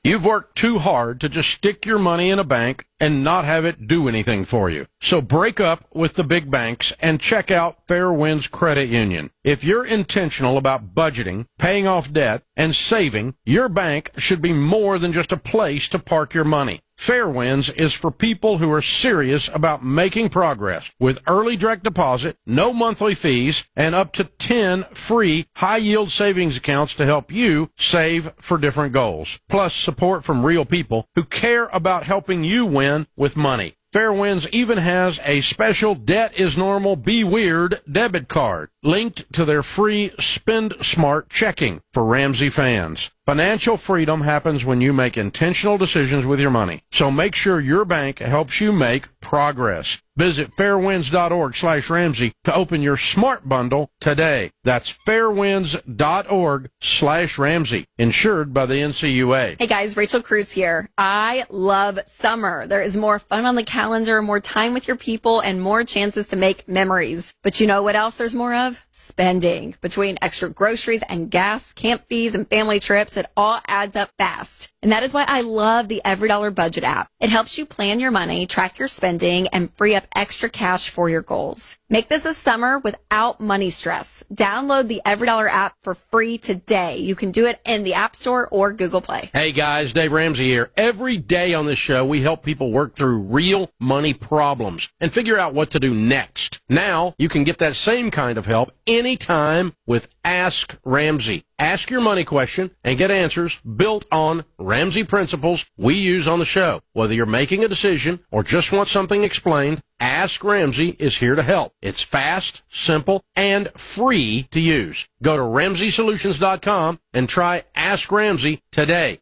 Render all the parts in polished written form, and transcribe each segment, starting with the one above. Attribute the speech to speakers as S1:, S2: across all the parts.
S1: You've worked too hard to just stick your money in a bank and not have it do anything for you. So break up with the big banks and check out Fairwinds Credit Union. If you're intentional about budgeting, paying off debt, and saving, your bank should be more than just a place to park your money. Fairwinds is for people who are serious about making progress with early direct deposit, no monthly fees, and up to 10 free high-yield savings accounts to help you save for different goals. Plus support from real people who care about helping you win with money. Fairwinds even has a special Debt is Normal, Be Weird debit card linked to their free Spend Smart checking for Ramsey fans. Financial freedom happens when you make intentional decisions with your money. So make sure your bank helps you make progress. Visit fairwinds.org/Ramsey to open your smart bundle today. That's fairwinds.org/Ramsey. Insured by the NCUA.
S2: Hey guys, Rachel Cruz here. I love summer. There is more fun on the calendar, more time with your people, and more chances to make memories. But you know what else there's more of? Spending. Between extra groceries and gas, camp fees, and family trips, it all adds up fast. And that is why I love the EveryDollar Budget app. It helps you plan your money, track your spending, and free up extra cash for your goals. Make this a summer without money stress. Download the EveryDollar app for free today. You can do it in the App Store or Google Play.
S1: Hey guys, Dave Ramsey here. Every day on this show, we help people work through real money problems and figure out what to do next. Now, you can get that same kind of help anytime with Ask Ramsey. Ask your money question and get answers built on Ramsey principles we use on the show. Whether you're making a decision or just want something explained, Ask Ramsey is here to help. It's fast, simple, and free to use. Go to RamseySolutions.com and try Ask Ramsey today.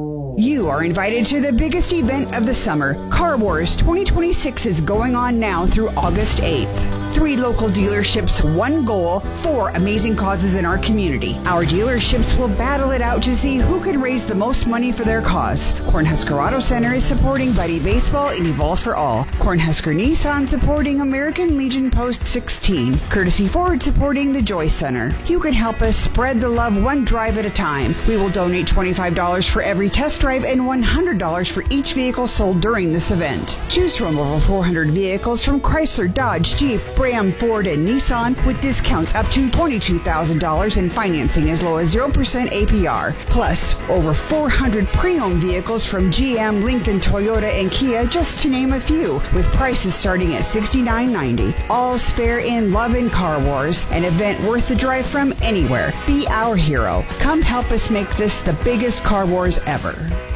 S3: You are invited to the biggest event of the summer. Car Wars 2026 is going on now through August 8th. 3 local dealerships, 1 goal, 4 amazing causes in our community. Our dealerships will battle it out to see who can raise the most money for their cause. Cornhusker Auto Center is supporting Buddy Baseball and Evolve for All. Cornhusker Nissan supporting American Legion Post 16. Courtesy Ford supporting the Joy Center. You can help us spread the love one drive at a time. We will donate $25 for every test drive and $100 for each vehicle sold during this event. Choose from over 400 vehicles from Chrysler, Dodge, Jeep, Ram, Ford, and Nissan with discounts up to $22,000 and financing as low as 0% APR. Plus, over 400 pre-owned vehicles from GM, Lincoln, Toyota, and Kia, just to name a few, with prices starting at $69.90. All's fair in love and Car Wars, an event worth the drive from anywhere. Be our hero. Come help us make this the biggest Car Wars ever.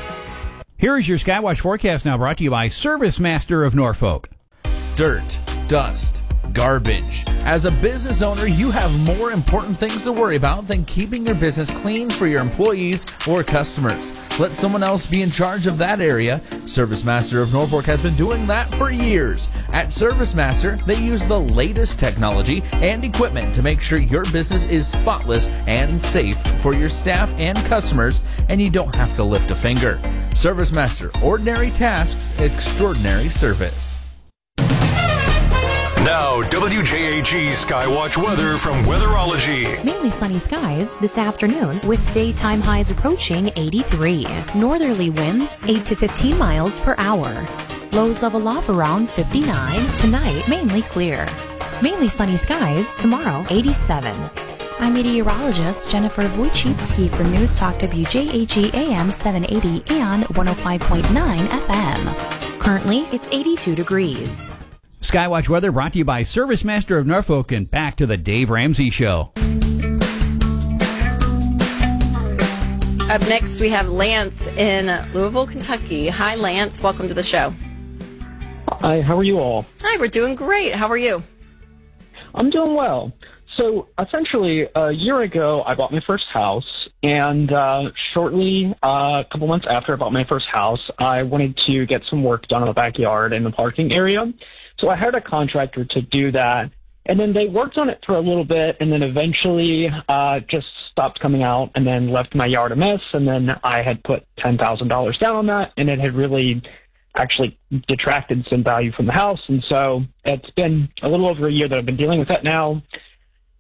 S4: Here is your Skywatch forecast now brought to you by Service Master of Norfolk.
S5: Dirt, dust, garbage. As a business owner, you have more important things to worry about than keeping your business clean for your employees or customers. Let someone else be in charge of that area. Service Master of Norfolk has been doing that for years. At Service Master, they use the latest technology and equipment to make sure your business is spotless and safe for your staff and customers, and you don't have to lift a finger. Service Master, ordinary tasks, extraordinary service.
S6: Now, WJAG Skywatch weather from Weatherology.
S7: Mainly sunny skies this afternoon with daytime highs approaching 83. Northerly winds 8 to 15 miles per hour. Lows level off around 59. Tonight, mainly clear. Mainly sunny skies tomorrow, 87. I'm meteorologist Jennifer Wojcicki for News Talk WJAG AM 780 and 105.9 FM. Currently, it's 82 degrees.
S4: Skywatch weather brought to you by Service Master of Norfolk, and back to the Dave Ramsey Show.
S2: Up next, we have Lance in Louisville, Kentucky. Hi, Lance. Welcome to the show.
S8: Hi, how are you all?
S2: Hi, we're doing great. How are you?
S8: I'm doing well. So, essentially, a year ago, I bought my first house, and shortly, a couple months after I bought my first house, I wanted to get some work done in the backyard and the parking area. So I hired a contractor to do that, and then they worked on it for a little bit, and then eventually just stopped coming out and then left my yard a mess, and then I had put $10,000 down on that, and it had really actually detracted some value from the house, and so it's been a little over a year that I've been dealing with that now.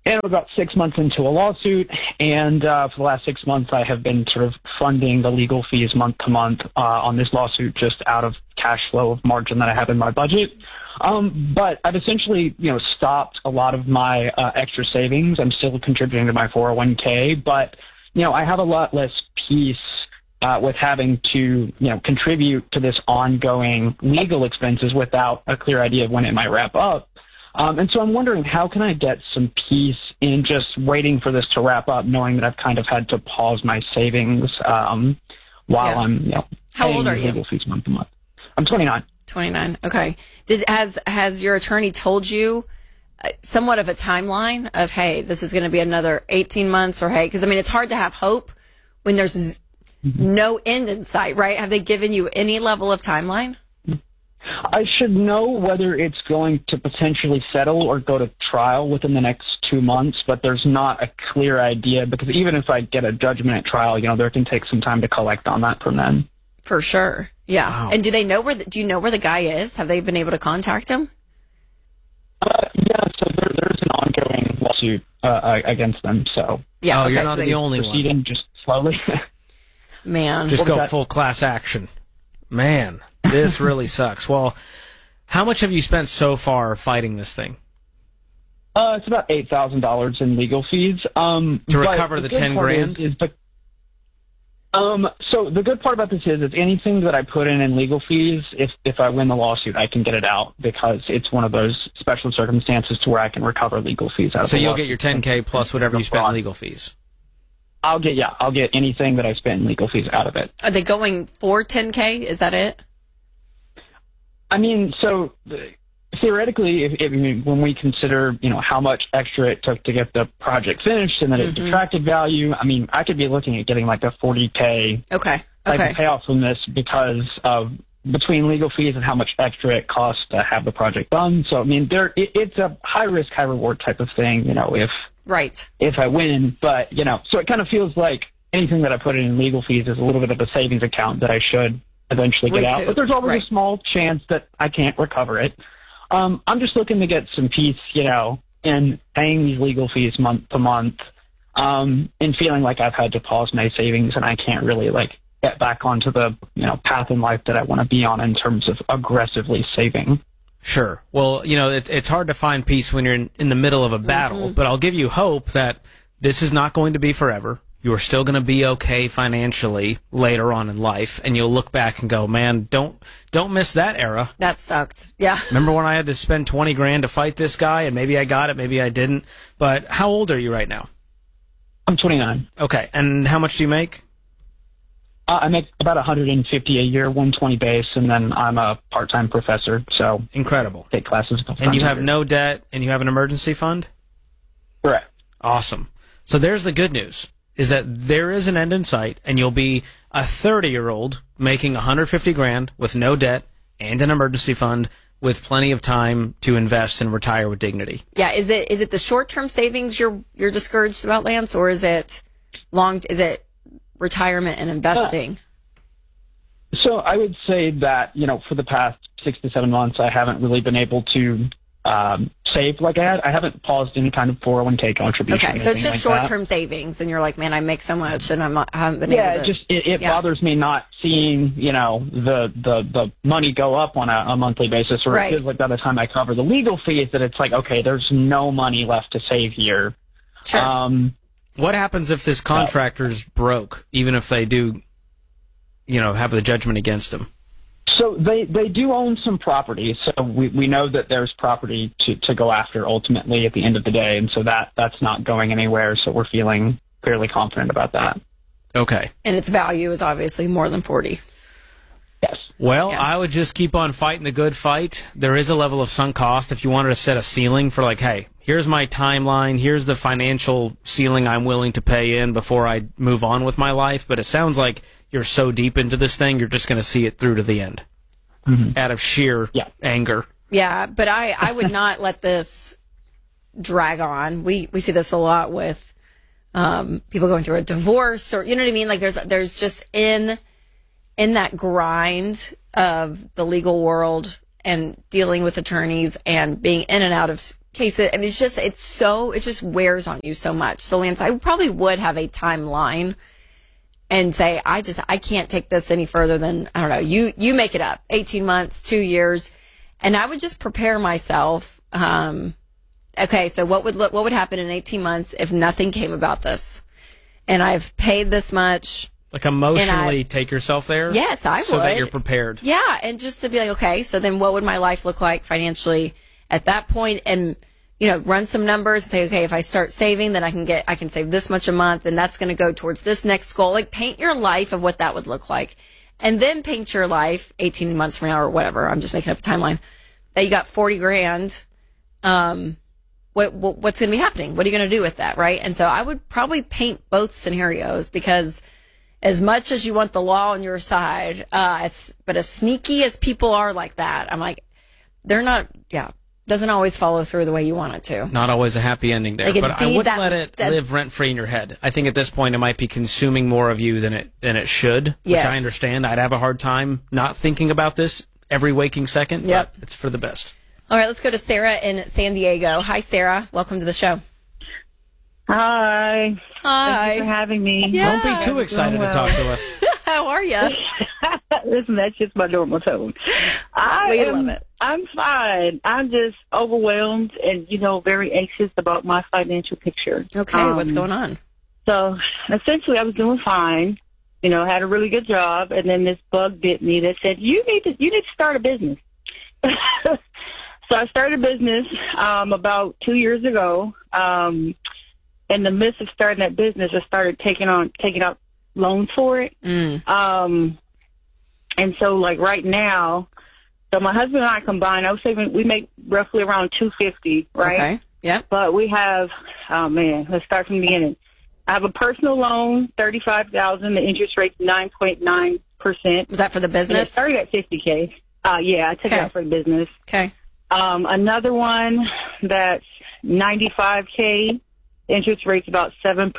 S8: And I'm about 6 months into a lawsuit, and for the last 6 months, I have been sort of funding the legal fees month to month on this lawsuit just out of cash flow of margin that I have in my budget. But I've essentially, stopped a lot of my extra savings. I'm still contributing to my 401k, but, I have a lot less peace with having to, contribute to this ongoing legal expenses without a clear idea of when it might wrap up. And so I'm wondering, how can I get some peace in just waiting for this to wrap up, knowing that I've kind of had to pause my savings while I'm,
S2: How old are you?
S8: Legal fees month to month. I'm 29.
S2: 29. Okay. Has your attorney told you somewhat of a timeline of, hey, this is going to be another 18 months, or hey, because it's hard to have hope when there's no end in sight, right? Have they given you any level of timeline?
S8: I should know whether it's going to potentially settle or go to trial within the next 2 months, but there's not a clear idea, because even if I get a judgment at trial, there can take some time to collect on that from then.
S2: For sure. Yeah.
S1: Wow.
S2: And do you know where the guy is? Have they been able to contact him?
S8: Yeah, so there's an ongoing lawsuit against them, so.
S2: Yeah.
S9: Oh,
S2: okay,
S9: you're not
S2: so
S9: the only one.
S8: Proceeding just slowly.
S2: Man.
S9: Just
S8: What
S9: go
S8: was that?
S9: full class action. Man, this really sucks. Well, how much have you spent so far fighting this thing?
S8: It's about $8,000 in legal fees.
S9: To recover the 10 grand?
S8: So the good part about this is anything that I put in legal fees, if I win the lawsuit, I can get it out, because it's one of those special circumstances to where I can recover legal fees out of
S9: So
S8: the
S9: you'll
S8: lawsuit.
S9: get your 10K plus whatever you spend in legal fees.
S8: I'll get anything that I spend in legal fees out of it.
S2: Are they going for 10K? Is that it?
S8: So theoretically, when we consider, how much extra it took to get the project finished and that it detracted value, I could be looking at getting like a 40K
S2: Okay.
S8: type of payoff from this, because of between legal fees and how much extra it costs to have the project done. So, it's a high risk, high reward type of thing,
S2: Right.
S8: if I win. But, so it kind of feels like anything that I put in legal fees is a little bit of a savings account that I should eventually get out. But there's always a small chance that I can't recover it. I'm just looking to get some peace, in paying these legal fees month to month, and feeling like I've had to pause my savings and I can't really get back onto the, path in life that I want to be on in terms of aggressively saving.
S9: Sure. Well, it's hard to find peace when you're in the middle of a battle, but I'll give you hope that this is not going to be forever. You are still going to be okay financially later on in life, and you'll look back and go, man, don't miss that era.
S2: That sucked. Yeah.
S9: Remember when I had to spend 20 grand to fight this guy, and maybe I got it, maybe I didn't. But how old are you right now?
S8: I'm 29.
S9: Okay. And how much do you make?
S8: I make about $150 a year, 120 base, and then I'm a part-time professor, so
S9: incredible.
S8: Take classes.
S9: And you have no debt, and you have an emergency fund?
S8: Correct.
S9: Awesome. So there's the good news, is that there is an end in sight, and you'll be a 30-year-old making 150 grand with no debt and an emergency fund with plenty of time to invest and retire with dignity.
S2: Yeah. Is it the short-term savings you're discouraged about, Lance, or is it retirement and investing?
S8: So I would say that, for the past 6 to 7 months, I haven't really been able to save like I had. I haven't paused any kind of 401k contribution.
S2: Okay, so it's just short-term savings, and you're like, man, I make so much, and I haven't been able to.
S8: It bothers me not seeing, the money go up on a monthly basis, or it feels like by the time I cover the legal fees that it's like, okay, there's no money left to save here.
S2: Sure.
S9: What happens if this contractor's broke, even if they do, have the judgment against them?
S8: So they do own some property, so we know that there's property to go after ultimately at the end of the day, and so that's not going anywhere, so we're feeling fairly confident about that.
S9: Okay.
S2: And its value is obviously more than 40.
S8: Yes.
S9: Well, I would just keep on fighting the good fight. There is a level of sunk cost if you wanted to set a ceiling for hey, here's my timeline, here's the financial ceiling I'm willing to pay in before I move on with my life. But it sounds like you're so deep into this thing, you're just going to see it through to the end out of sheer anger.
S2: Yeah, but I would not let this drag on. We see this a lot with people going through a divorce, or you know what I mean? There's just in that grind of the legal world and dealing with attorneys and being in and out of case, I mean, it just wears on you so much. So Lance, I probably would have a timeline and say, I can't take this any further than, I don't know, you make it up, 18 months, 2 years. And I would just prepare myself. Okay, so what would happen in 18 months if nothing came about this? And I've paid this much.
S9: Like emotionally take yourself there?
S2: Yes, I would.
S9: So that you're prepared.
S2: Yeah, and just to be like, okay, so then what would my life look like financially at that point? And, run some numbers and say, okay, if I start saving, then I can save this much a month, and that's going to go towards this next goal. Like, paint your life of what that would look like. And then paint your life 18 months from now or whatever. I'm just making up a timeline. That you got 40 grand. What's going to be happening? What are you going to do with that, right? And so I would probably paint both scenarios, because as much as you want the law on your side, but as sneaky as people are like that, I'm like, they're not, doesn't always follow through the way you want it to.
S9: Not always a happy ending there, but I wouldn't let it live rent-free in your head. I think at this point it might be consuming more of you than it should, which I understand. I'd have a hard time not thinking about this every waking second, but it's for the best.
S2: All right, let's go to Sarah in San Diego. Hi, Sarah. Welcome to the show.
S10: Hi. Thank you for having me.
S2: Yeah.
S9: Don't be too excited to talk to us.
S2: How are you?
S10: Listen, that's just my normal tone.
S2: We love it.
S10: I'm fine. I'm just overwhelmed and, very anxious about my financial picture.
S2: Okay, what's going on?
S10: So, essentially, I was doing fine. Had a really good job, and then this bug bit me that said, you need to start a business. So I started a business about 2 years ago. In the midst of starting that business, I started taking out loans for it. And so, like right now, so my husband and I combined, I would say we make roughly around $250, right?
S2: Okay. Yep.
S10: But we have, let's start from the beginning. I have a personal loan, $35,000. The interest rate's 9.9%.
S2: Was that for the business?
S10: And it started at $50K. I took it out for the business.
S2: Okay.
S10: Another one that's $95K. Interest rate's about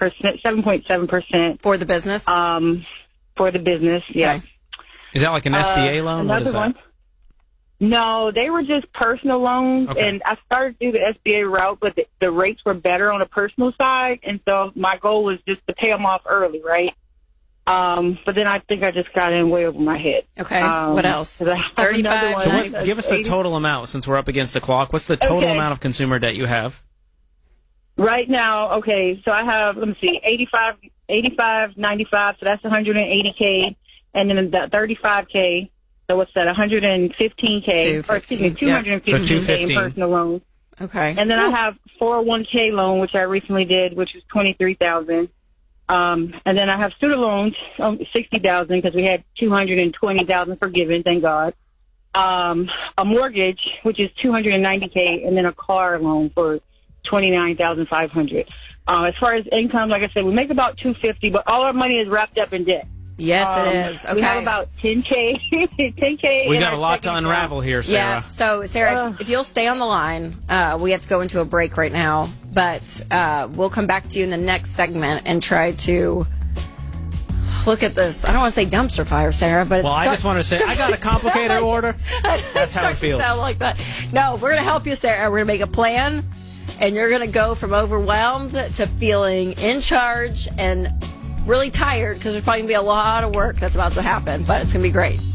S10: 7.7%.
S2: For the business?
S10: For the business, yeah.
S2: Okay.
S9: Is that like an SBA loan? What is that?
S10: One? No, they were just personal loans, and I started to do the SBA route, but the rates were better on the personal side, and so my goal was just to pay them off early, right? But then I think I just got in way over my head.
S2: Okay. What else? 35.
S9: So give us the total amount since we're up against the clock. What's the total amount of consumer debt you have?
S10: Right now, so I have, let me see, 85, 95, so that's 180K, and then that 35K, so what's that, 115K, or excuse me, 215K in personal loans.
S2: Okay.
S10: And then I have 401K loan, which I recently did, which is $23,000. And then I have student loans, $60,000, because we had $220,000 forgiven, thank God. A mortgage, which is $290K, and then a car loan for $29,500. As far as income, like I said, we make about $250, but all our money is wrapped up in debt.
S2: Yes, it is. Okay.
S10: We have about $10K.
S9: We got a lot to unravel here, Sarah.
S2: Yeah. So, Sarah, if you'll stay on the line, we have to go into a break right now, but we'll come back to you in the next segment and try to look at this. I don't want to say dumpster fire, Sarah, but
S9: I just want to say I got a complicated order. That's how it feels.
S2: Sound like that. No, we're going to help you, Sarah. We're going to make a plan, and you're going to go from overwhelmed to feeling in charge and really tired, because there's probably going to be a lot of work that's about to happen, but it's going to be great.